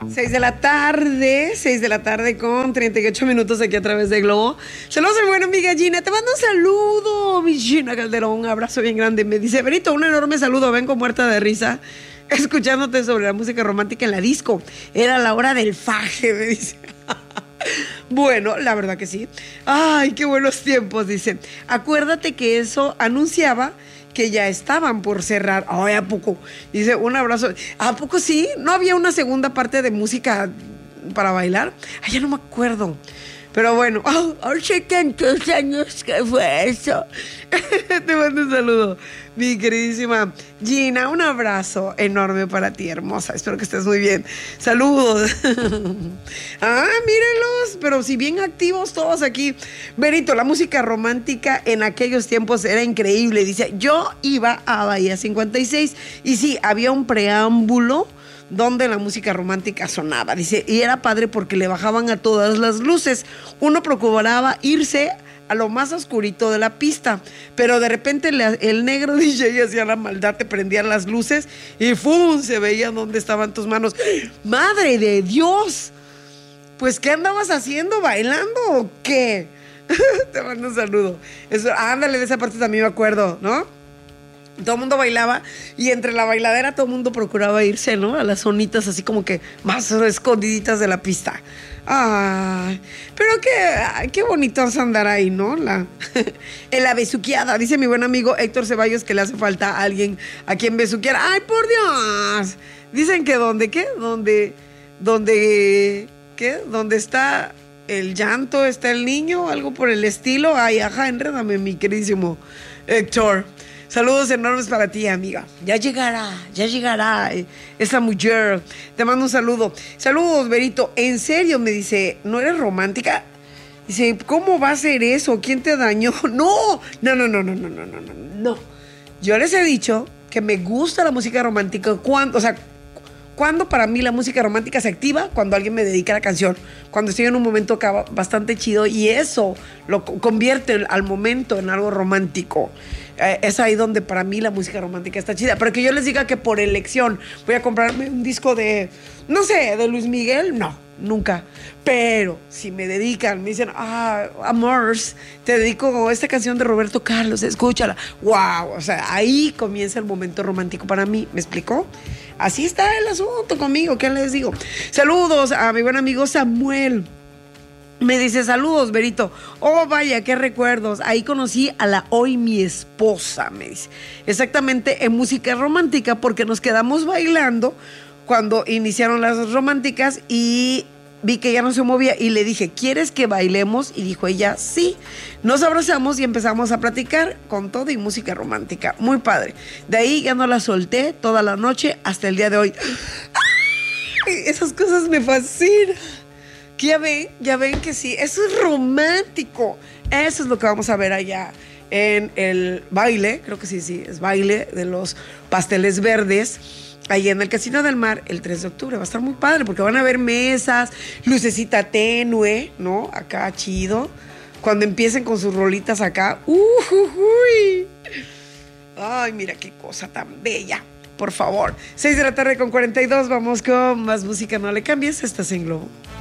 6 de la tarde con 38 minutos aquí a través de Globo. Saludos a mi buena amiga Gina, te mando un saludo, mi Gina Calderón, un abrazo bien grande. Me dice, Benito, un enorme saludo, vengo muerta de risa, escuchándote sobre la música romántica en la disco. Era la hora del faje, me dice. Bueno, la verdad que sí. Ay, qué buenos tiempos, dice. Acuérdate que eso anunciaba que ya estaban por cerrar. Ay, ¿a poco? Dice, un abrazo. ¿A poco sí? ¿No había una segunda parte de música para bailar? Ay, ya no me acuerdo. Pero bueno, hace tantos años que fue eso. Te mando un saludo, mi queridísima Gina. Un abrazo enorme para ti, hermosa. Espero que estés muy bien. Saludos. Mírenlos, pero si bien activos todos aquí. Benito, la música romántica en aquellos tiempos era increíble. Dice, yo iba a Bahía 56 y sí, había un preámbulo donde la música romántica sonaba, dice, y era padre porque le bajaban a todas las luces. Uno procuraba irse a lo más oscurito de la pista, pero de repente el negro DJ hacía la maldad, te prendían las luces y ¡fum! Se veía dónde estaban tus manos. ¡Madre de Dios! Pues, ¿qué andabas haciendo? ¿Bailando o qué? Te mando un saludo. Eso, ándale, de esa parte también me acuerdo, ¿no? Todo el mundo bailaba y entre la bailadera todo el mundo procuraba irse, ¿no? A las zonitas así como que más escondiditas de la pista. Ay, pero qué bonito es andar ahí, ¿no? En la besuqueada. Dice mi buen amigo Héctor Ceballos que le hace falta a alguien a quien besuquear. ¡Ay, por Dios! Dicen que ¿dónde está el llanto, está el niño, algo por el estilo. Ay, ajá, enrédame, mi queridísimo Héctor. Saludos enormes para ti, amiga. Ya llegará esa mujer. Te mando un saludo. Saludos, Berito. En serio, me dice, ¿no eres romántica? Dice, ¿cómo va a ser eso? ¿Quién te dañó? No. Yo les he dicho que me gusta la música romántica cuando para mí la música romántica se activa, cuando alguien me dedica la canción, cuando estoy en un momento bastante chido y eso lo convierte al momento en algo romántico. Es ahí donde para mí la música romántica está chida. Pero que yo les diga que por elección voy a comprarme un disco de, no sé, de Luis Miguel, no, nunca. Pero si me dedican, me dicen, Amors, te dedico esta canción de Roberto Carlos, escúchala. Wow, o sea, ahí comienza el momento romántico para mí. ¿Me explicó? Así está el asunto conmigo, ¿qué les digo? Saludos a mi buen amigo Samuel. Me dice, saludos, Berito. Oh, vaya, qué recuerdos. Ahí conocí a la hoy mi esposa, me dice. Exactamente en música romántica, porque nos quedamos bailando cuando iniciaron las románticas y vi que ella no se movía y le dije, ¿quieres que bailemos? Y dijo ella, sí. Nos abrazamos y empezamos a platicar con todo y música romántica. Muy padre. De ahí ya no la solté toda la noche hasta el día de hoy. ¡Ay! Esas cosas me fascinan. Ya ven que sí, eso es romántico. Eso es lo que vamos a ver allá en el baile, creo que sí, es baile de los pasteles verdes, ahí en el Casino del Mar, el 3 de octubre. Va a estar muy padre porque van a haber mesas, lucecita tenue, ¿no? Acá chido. Cuando empiecen con sus rolitas acá, ay, mira qué cosa tan bella. Por favor, 6 de la tarde con 42, vamos con más música, no le cambies, estás en Globo.